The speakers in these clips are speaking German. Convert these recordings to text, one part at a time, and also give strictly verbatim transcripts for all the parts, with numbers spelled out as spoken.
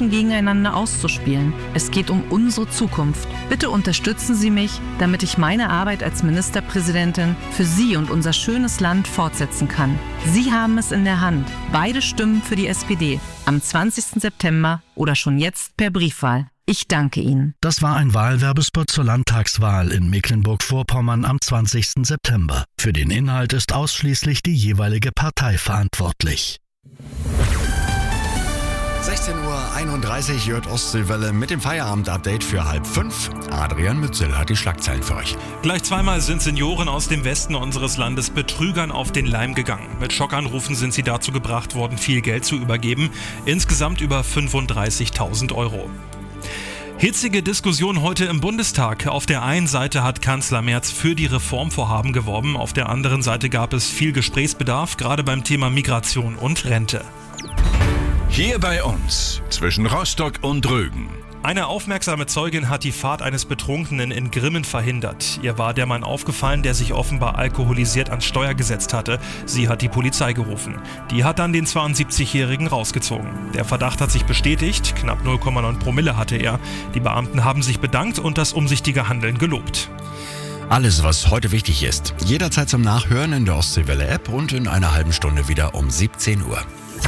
Interessen gegeneinander auszuspielen. Es geht um unsere Zukunft. Bitte unterstützen Sie mich, damit ich meine Arbeit als Ministerpräsidentin für Sie und unser schönes Land fortsetzen kann. Sie haben es in der Hand. Beide Stimmen für die S P D. Am zwanzigsten September oder schon jetzt per Briefwahl. Ich danke Ihnen. Das war ein Wahlwerbespot zur Landtagswahl in Mecklenburg-Vorpommern am zwanzigsten September. Für den Inhalt ist ausschließlich die jeweilige Partei verantwortlich. sechzehn Uhr einunddreißig hört Ostseewelle mit dem Feierabend-Update für halb fünf. Adrian Mützel hat die Schlagzeilen für euch. Gleich zweimal sind Senioren aus dem Westen unseres Landes Betrügern auf den Leim gegangen. Mit Schockanrufen sind sie dazu gebracht worden, viel Geld zu übergeben. Insgesamt über fünfunddreißigtausend Euro. Hitzige Diskussion heute im Bundestag. Auf der einen Seite hat Kanzler Merz für die Reformvorhaben geworben, auf der anderen Seite gab es viel Gesprächsbedarf, gerade beim Thema Migration und Rente. Hier bei uns, zwischen Rostock und Rügen. Eine aufmerksame Zeugin hat die Fahrt eines Betrunkenen in Grimmen verhindert. Ihr war der Mann aufgefallen, der sich offenbar alkoholisiert ans Steuer gesetzt hatte. Sie hat die Polizei gerufen. Die hat dann den zweiundsiebzigjährigen rausgezogen. Der Verdacht hat sich bestätigt, knapp null Komma neun Promille hatte er. Die Beamten haben sich bedankt und das umsichtige Handeln gelobt. Alles, was heute wichtig ist, jederzeit zum Nachhören in der Ostseewelle-App und in einer halben Stunde wieder um siebzehn Uhr.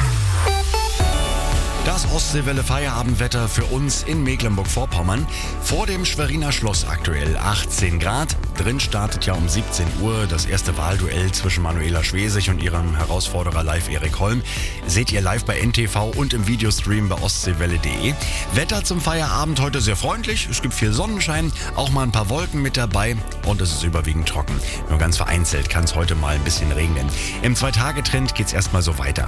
Das Ostseewelle-Feierabendwetter für uns in Mecklenburg-Vorpommern. Vor dem Schweriner Schloss aktuell achtzehn Grad. Drin startet ja um siebzehn Uhr das erste Wahlduell zwischen Manuela Schwesig und ihrem Herausforderer live Erik Holm. Seht ihr live bei N T V und im Videostream bei ostseewelle punkt de. Wetter zum Feierabend heute sehr freundlich. Es gibt viel Sonnenschein, auch mal ein paar Wolken mit dabei und es ist überwiegend trocken. Nur ganz vereinzelt kann es heute mal ein bisschen regnen. Im Zwei-Tage-Trend geht es erstmal so weiter.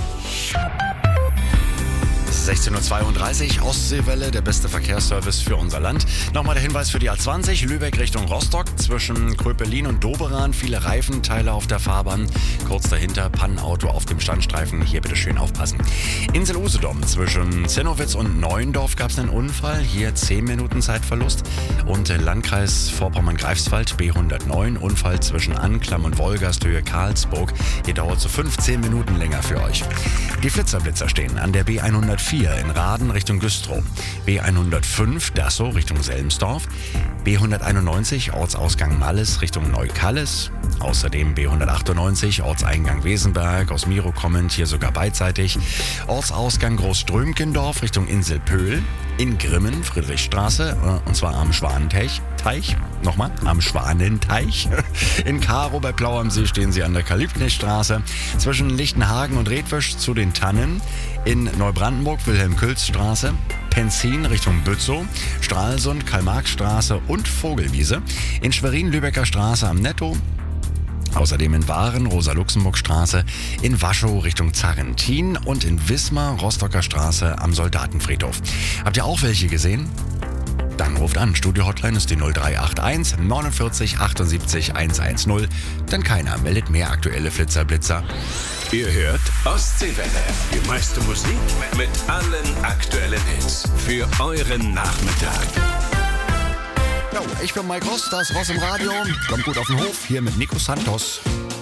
sechzehn Uhr zweiunddreißig, Ostseewelle, der beste Verkehrsservice für unser Land. Nochmal der Hinweis für die A zwanzig, Lübeck Richtung Rostock, zwischen Kröpelin und Doberan, viele Reifenteile auf der Fahrbahn. Kurz dahinter Pannenauto auf dem Standstreifen, hier bitte schön aufpassen. Insel Usedom, zwischen Zinnowitz und Neuendorf gab es einen Unfall, hier zehn Minuten Zeitverlust. Und Landkreis Vorpommern-Greifswald, B hundertneun, Unfall zwischen Anklam und Wolgast, Höhe Karlsburg. Hier dauert so fünfzehn Minuten länger für euch. Die Flitzerblitzer stehen an der B hundertvier in Raden Richtung Güstrow, B hundertfünf Dassow Richtung Selmsdorf, B hunderteinundneunzig Ortsausgang Malles Richtung Neukalles, außerdem B hundertachtundneunzig Ortseingang Wesenberg, aus Miro kommend, hier sogar beidseitig, Ortsausgang Großströmkendorf Richtung Insel Pöhl, in Grimmen Friedrichstraße, und zwar am Schwanenteich, Teich, nochmal, am Schwanenteich. In Karow bei Plau am See stehen sie an der Karl-Liebknecht-Straße, zwischen Lichtenhagen und Redwisch zu den Tannen, in Neubrandenburg Wilhelm-Külz-Straße, Penzin Richtung Bützow, Stralsund Karl-Marx-Straße und Vogelwiese, in Schwerin Lübecker Straße am Netto, außerdem in Waren Rosa-Luxemburg-Straße, in Waschow Richtung Zarrentin und in Wismar Rostocker Straße am Soldatenfriedhof. Habt ihr auch welche gesehen? Dann ruft an. Studio-Hotline ist die null drei acht eins neunundvierzig achtundsiebzig hundertzehn. Denn keiner meldet mehr aktuelle Flitzerblitzer. Ihr hört Ostseewelle. Die meiste Musik mit allen aktuellen Hits. Für euren Nachmittag. Jo, ich bin Mike Ross, das Ross im Radio. Kommt gut auf den Hof, hier mit Nico Santos.